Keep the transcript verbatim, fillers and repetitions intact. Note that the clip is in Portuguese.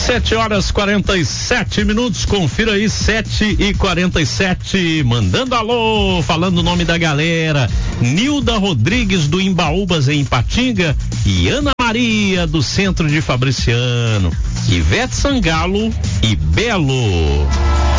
Sete horas quarenta e sete minutos, confira aí, sete e quarenta e sete, mandando alô, falando o nome da galera: Nilda Rodrigues do Imbaúbas em Ipatinga e Ana Maria do Centro de Fabriciano, Ivete Sangalo e Belo.